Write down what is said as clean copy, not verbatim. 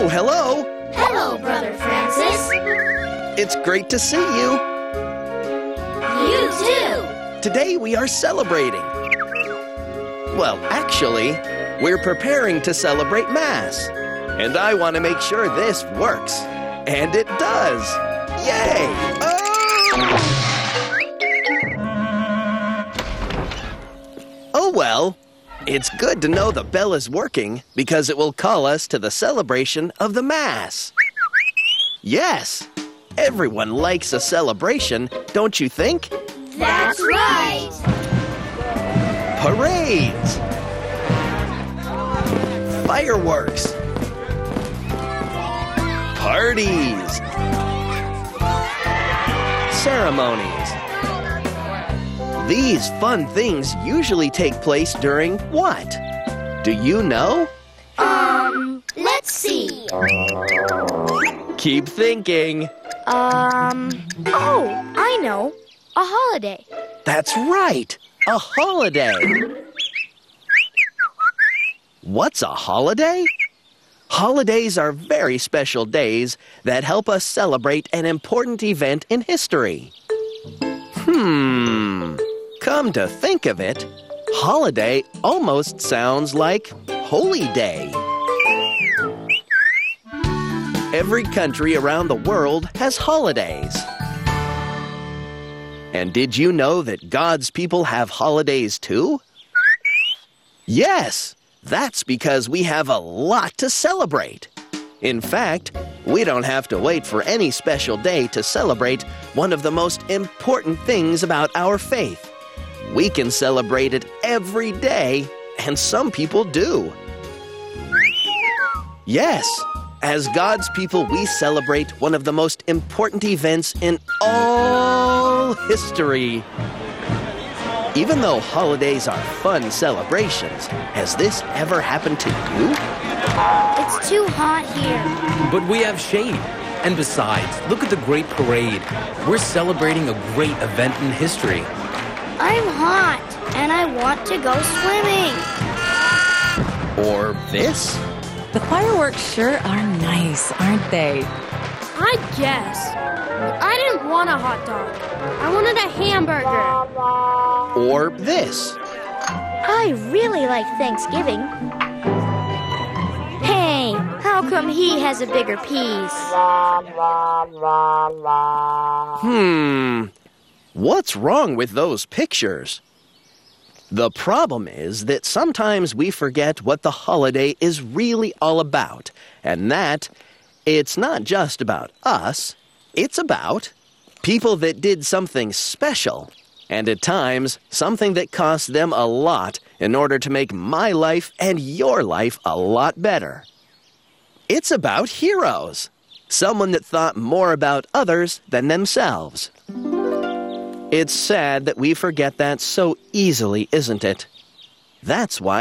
Oh, hello. Hello, Brother Francis. It's great to see you. You too. Today we are celebrating. Well, actually, we're preparing to celebrate Mass. And I want to make sure this works. And it does. Yay! Oh, well. It's good to know the bell is working because it will call us to the celebration of the Mass. Yes, everyone likes a celebration, don't you think? That's right. Parades, fireworks, parties, ceremonies. These fun things usually take place during what? Do you know? Let's see. Keep thinking. Oh, I know. A holiday. That's right, a holiday. What's a holiday? Holidays are very special days that help us celebrate an important event in history. Come to think of it, holiday almost sounds like holy day. Every country around the world has holidays. And did you know that God's people have holidays too? Yes, that's because we have a lot to celebrate. In fact, we don't have to wait for any special day to celebrate one of the most important things about our faith. We can celebrate it every day, and some people do. Yes, as God's people, we celebrate one of the most important events in all history. Even though holidays are fun celebrations, has this ever happened to you? It's too hot here. But we have shade. And besides, look at the great parade. We're celebrating a great event in history. I'm hot, and I want to go swimming. Or this? The fireworks sure are nice, aren't they? I guess. But I didn't want a hot dog. I wanted a hamburger. Or this? I really like Thanksgiving. Hey, how come he has a bigger piece? What's wrong with those pictures? The problem is that sometimes we forget what the holiday is really all about, and that it's not just about us, it's about people that did something special, and at times something that cost them a lot in order to make my life and your life a lot better. It's about heroes, someone that thought more about others than themselves. It's sad that we forget that so easily, isn't it? That's why